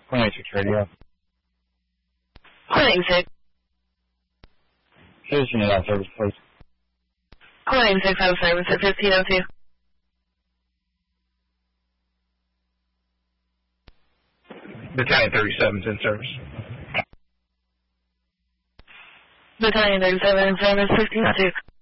26 radio. 26. Who's your name service, please? 26 out of service at 1502. Battalion 37's in service. Battalion 37 in service, 1502.